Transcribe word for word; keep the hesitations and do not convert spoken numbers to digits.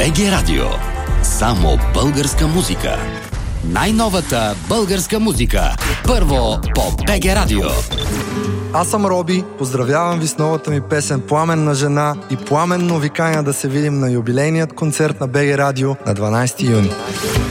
БГ Радио. Само българска музика. Най-новата българска музика. Първо по БГ Радио. Аз съм Роби, поздравявам ви с новата ми песен "Пламенна жена" и пламенно ви каня да се видим на юбилейният концерт на БГ Радио на дванайсети юни.